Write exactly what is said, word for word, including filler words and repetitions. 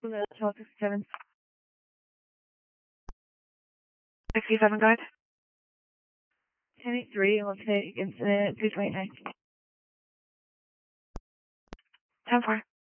twelve sixty-seven. sixty-seven guide. ten eighty-three, and we'll take incident two twenty-nine. ten four.